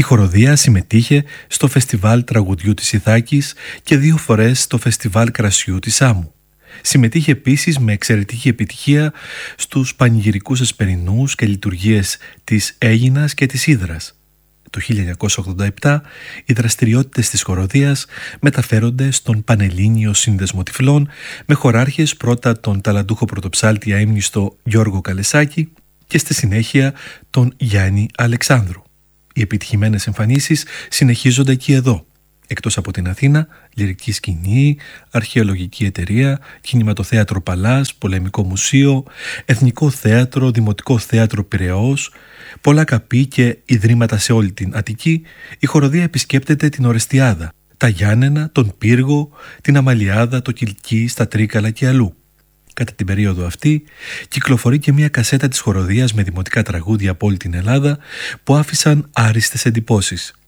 χοροδία συμμετείχε στο φεστιβάλ τραγουδιού της Ιθάκης και 2 φορές στο φεστιβάλ κρασιού της Σάμου. Συμμετείχε επίσης με εξαιρετική επιτυχία στους πανηγυρικούς εσπερινούς και λειτουργίες της Αίγινας και της Ύδρας. Το 1987 οι δραστηριότητες της χοροδίας μεταφέρονται στον Πανελλήνιο Σύνδεσμο Τυφλών με χοράρχες πρώτα τον ταλαντούχο πρωτοψάλτη αείμνηστο Γιώργο Καλεσάκη και στη συνέχεια τον Γιάννη Αλεξάνδρου. Οι επιτυχημένες εμφανίσεις συνεχίζονται και εδώ. Εκτός από την Αθήνα, Λυρική Σκηνή, Αρχαιολογική Εταιρεία, Κινηματοθέατρο Παλάς, Πολεμικό Μουσείο, Εθνικό Θέατρο, Δημοτικό Θέατρο Πειραιώς, πολλά καπί και ιδρύματα σε όλη την Αττική, η χοροδία επισκέπτεται την Ορεστιάδα, τα Γιάννενα, τον Πύργο, την Αμαλιάδα, το Κιλκί, στα Τρίκαλα και αλλού. Κατά την περίοδο αυτή κυκλοφορεί και μια κασέτα της χοροδίας με δημοτικά τραγούδια από όλη την Ελλάδα που άφησαν άριστες εντυπώσεις.